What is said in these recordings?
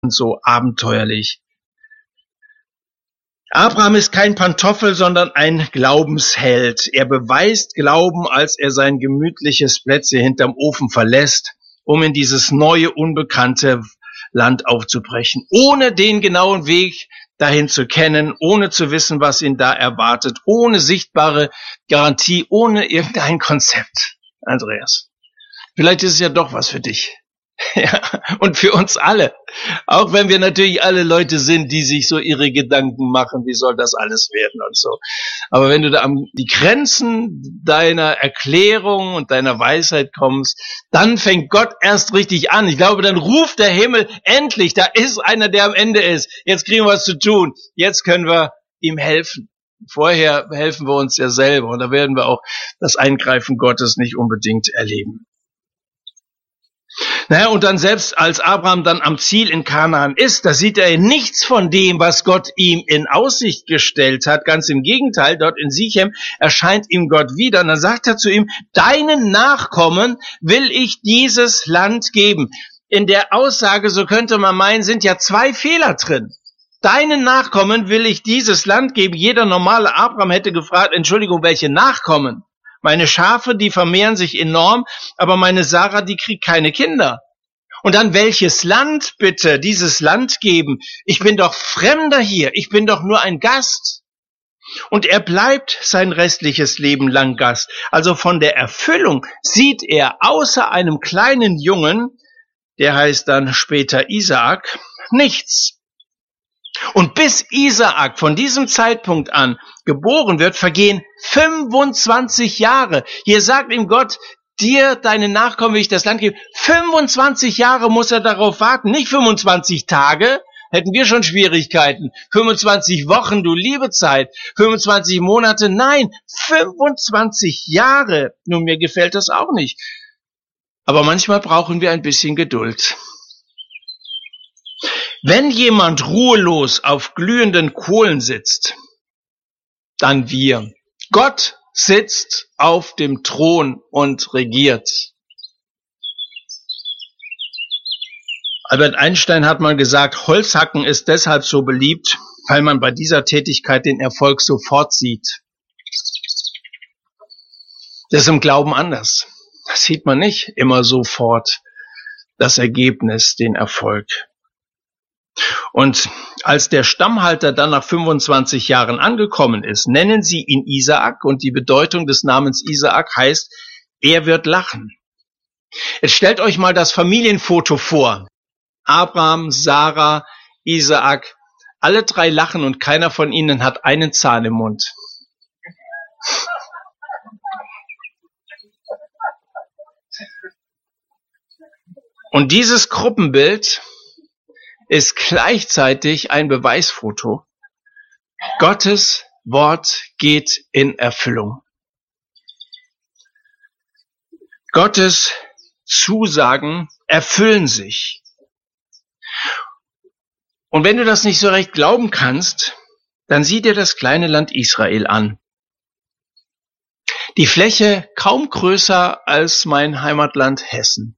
so abenteuerlich. Abraham ist kein Pantoffel, sondern ein Glaubensheld. Er beweist Glauben, als er sein gemütliches Plätzchen hinterm Ofen verlässt, um in dieses neue, unbekannte Land aufzubrechen, ohne den genauen Weg dahin zu kennen, ohne zu wissen, was ihn da erwartet, ohne sichtbare Garantie, ohne irgendein Konzept. Andreas, vielleicht ist es ja doch was für dich. Ja, und für uns alle. Auch wenn wir natürlich alle Leute sind, die sich so ihre Gedanken machen, wie soll das alles werden und so. Aber wenn du da an die Grenzen deiner Erklärung und deiner Weisheit kommst, dann fängt Gott erst richtig an. Ich glaube, dann ruft der Himmel endlich, da ist einer, der am Ende ist. Jetzt kriegen wir was zu tun. Jetzt können wir ihm helfen. Vorher helfen wir uns ja selber und da werden wir auch das Eingreifen Gottes nicht unbedingt erleben. Naja, und dann selbst als Abraham dann am Ziel in Kanaan ist, da sieht er nichts von dem, was Gott ihm in Aussicht gestellt hat. Ganz im Gegenteil, dort in Sichem erscheint ihm Gott wieder und dann sagt er zu ihm, deinen Nachkommen will ich dieses Land geben. In der Aussage, so könnte man meinen, sind ja zwei Fehler drin. Deinen Nachkommen will ich dieses Land geben. Jeder normale Abraham hätte gefragt, Entschuldigung, welche Nachkommen? Meine Schafe, die vermehren sich enorm, aber meine Sarah, die kriegt keine Kinder. Und dann welches Land bitte, dieses Land geben? Ich bin doch Fremder hier, ich bin doch nur ein Gast. Und er bleibt sein restliches Leben lang Gast. Also von der Erfüllung sieht er außer einem kleinen Jungen, der heißt dann später Isaak, nichts. Und bis Isaak von diesem Zeitpunkt an geboren wird, vergehen 25 Jahre. Hier sagt ihm Gott, dir, deine Nachkommen will ich das Land geben. 25 Jahre muss er darauf warten, nicht 25 Tage, hätten wir schon Schwierigkeiten. 25 Wochen, du liebe Zeit, 25 Monate, nein, 25 Jahre. Nun, mir gefällt das auch nicht. Aber manchmal brauchen wir ein bisschen Geduld. Wenn jemand ruhelos auf glühenden Kohlen sitzt, dann wir. Gott sitzt auf dem Thron und regiert. Albert Einstein hat mal gesagt, Holzhacken ist deshalb so beliebt, weil man bei dieser Tätigkeit den Erfolg sofort sieht. Das ist im Glauben anders. Das sieht man nicht immer sofort, das Ergebnis, den Erfolg. Und als der Stammhalter dann nach 25 Jahren angekommen ist, nennen sie ihn Isaak und die Bedeutung des Namens Isaak heißt, er wird lachen. Jetzt stellt euch mal das Familienfoto vor. Abraham, Sarah, Isaak, alle drei lachen und keiner von ihnen hat einen Zahn im Mund. Und dieses Gruppenbild ist gleichzeitig ein Beweisfoto. Gottes Wort geht in Erfüllung. Gottes Zusagen erfüllen sich. Und wenn du das nicht so recht glauben kannst, dann sieh dir das kleine Land Israel an. Die Fläche kaum größer als mein Heimatland Hessen.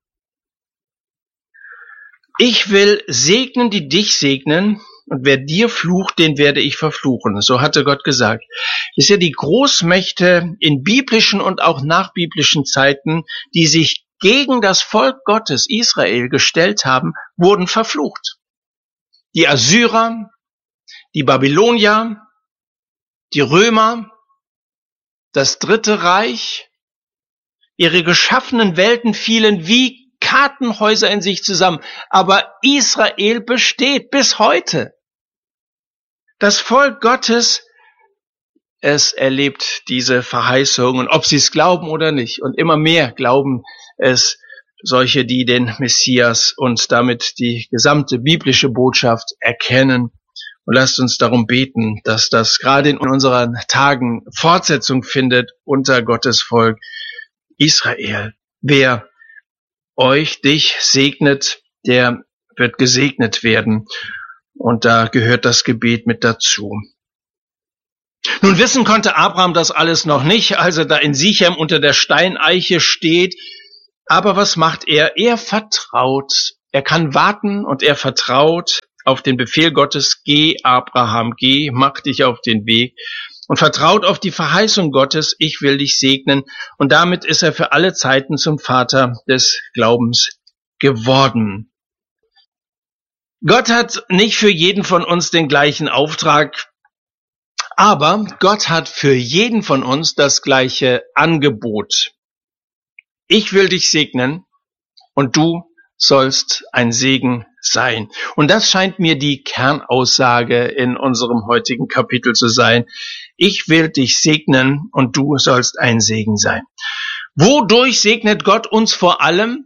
Ich will segnen, die dich segnen, und wer dir flucht, den werde ich verfluchen. So hatte Gott gesagt. Wisst ihr, die Großmächte in biblischen und auch nachbiblischen Zeiten, die sich gegen das Volk Gottes, Israel, gestellt haben, wurden verflucht. Die Assyrer, die Babylonier, die Römer, das Dritte Reich, ihre geschaffenen Welten fielen wie Kartenhäuser in sich zusammen. Aber Israel besteht bis heute. Das Volk Gottes, es erlebt diese Verheißungen, ob sie es glauben oder nicht. Und immer mehr glauben es solche, die den Messias und damit die gesamte biblische Botschaft erkennen. Und lasst uns darum beten, dass das gerade in unseren Tagen Fortsetzung findet unter Gottes Volk Israel. Wer dich segnet, der wird gesegnet werden. Und da gehört das Gebet mit dazu. Nun wissen konnte Abraham das alles noch nicht, als er da in Sichem unter der Steineiche steht. Aber was macht er? Er vertraut Er kann warten und er vertraut auf den Befehl Gottes, geh Abraham, geh, mach dich auf den Weg und vertraut auf die Verheißung Gottes, ich will dich segnen. Und damit ist er für alle Zeiten zum Vater des Glaubens geworden. Gott hat nicht für jeden von uns den gleichen Auftrag, aber Gott hat für jeden von uns das gleiche Angebot. Ich will dich segnen und du sollst ein Segen sein. Und das scheint mir die Kernaussage in unserem heutigen Kapitel zu sein. Ich will dich segnen und du sollst ein Segen sein. Wodurch segnet Gott uns vor allem?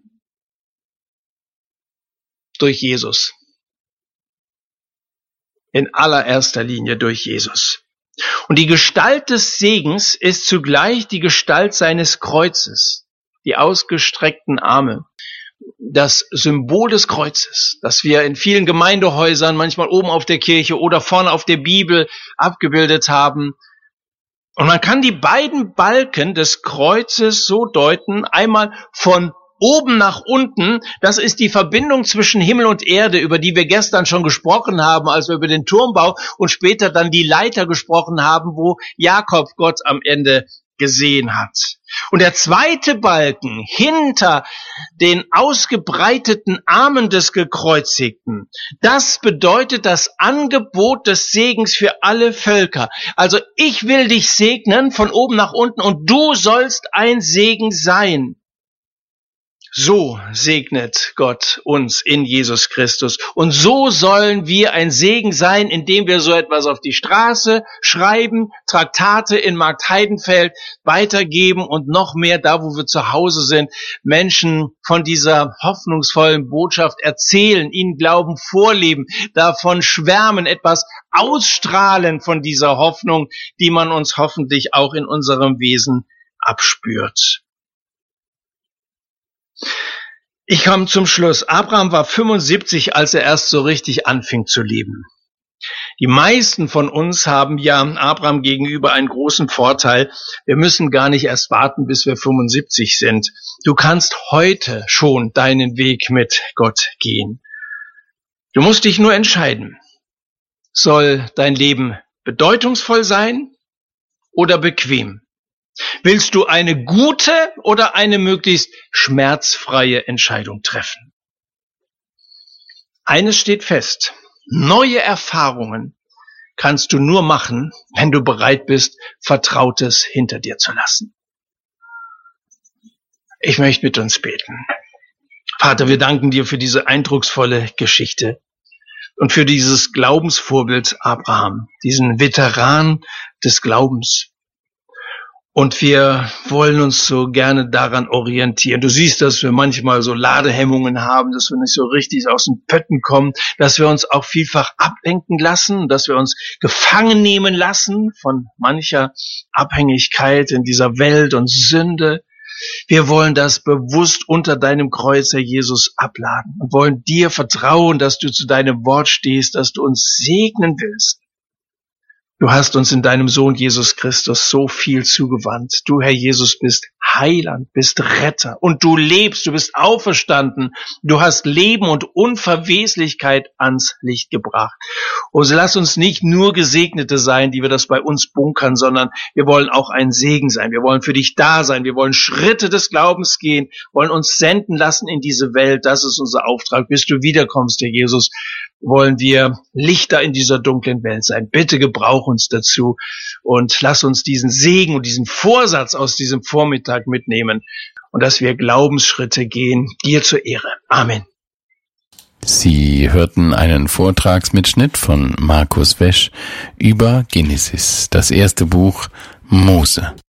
Durch Jesus. In allererster Linie durch Jesus. Und die Gestalt des Segens ist zugleich die Gestalt seines Kreuzes, die ausgestreckten Arme, das Symbol des Kreuzes, das wir in vielen Gemeindehäusern, manchmal oben auf der Kirche oder vorne auf der Bibel abgebildet haben. Und man kann die beiden Balken des Kreuzes so deuten, einmal von oben nach unten, das ist die Verbindung zwischen Himmel und Erde, über die wir gestern schon gesprochen haben, als wir über den Turmbau und später dann die Leiter gesprochen haben, wo Jakob Gott am Ende gesehen hat. Und der zweite Balken hinter den ausgebreiteten Armen des Gekreuzigten, das bedeutet das Angebot des Segens für alle Völker. Also ich will dich segnen von oben nach unten und du sollst ein Segen sein. So segnet Gott uns in Jesus Christus. Und so sollen wir ein Segen sein, indem wir so etwas auf die Straße schreiben, Traktate in Markt Heidenfeld weitergeben und noch mehr da, wo wir zu Hause sind, Menschen von dieser hoffnungsvollen Botschaft erzählen, ihnen Glauben vorleben, davon schwärmen, etwas ausstrahlen von dieser Hoffnung, die man uns hoffentlich auch in unserem Wesen abspürt. Ich komme zum Schluss. Abraham war 75, als er erst so richtig anfing zu leben. Die meisten von uns haben ja Abraham gegenüber einen großen Vorteil. Wir müssen gar nicht erst warten, bis wir 75 sind. Du kannst heute schon deinen Weg mit Gott gehen. Du musst dich nur entscheiden. Soll dein Leben bedeutungsvoll sein oder bequem? Willst du eine gute oder eine möglichst schmerzfreie Entscheidung treffen? Eines steht fest. Neue Erfahrungen kannst du nur machen, wenn du bereit bist, Vertrautes hinter dir zu lassen. Ich möchte mit uns beten. Vater, wir danken dir für diese eindrucksvolle Geschichte und für dieses Glaubensvorbild Abraham, diesen Veteran des Glaubens. Und wir wollen uns so gerne daran orientieren. Du siehst, dass wir manchmal so Ladehemmungen haben, dass wir nicht so richtig aus den Pötten kommen, dass wir uns auch vielfach ablenken lassen, dass wir uns gefangen nehmen lassen von mancher Abhängigkeit in dieser Welt und Sünde. Wir wollen das bewusst unter deinem Kreuz, Herr Jesus, abladen und wollen dir vertrauen, dass du zu deinem Wort stehst, dass du uns segnen willst. Du hast uns in deinem Sohn Jesus Christus so viel zugewandt. Du, Herr Jesus, bist Heiland, bist Retter und du lebst, du bist auferstanden. Du hast Leben und Unverweslichkeit ans Licht gebracht. Und lass uns nicht nur Gesegnete sein, die wir das bei uns bunkern, sondern wir wollen auch ein Segen sein. Wir wollen für dich da sein. Wir wollen Schritte des Glaubens gehen, wollen uns senden lassen in diese Welt. Das ist unser Auftrag. Bis du wiederkommst, Herr Jesus, wollen wir Lichter in dieser dunklen Welt sein. Bitte gebrauch uns dazu und lass uns diesen Segen und diesen Vorsatz aus diesem Vormittag mitnehmen und dass wir Glaubensschritte gehen, dir zur Ehre. Amen. Sie hörten einen Vortragsmitschnitt von Markus Wesch über Genesis, das erste Buch Mose.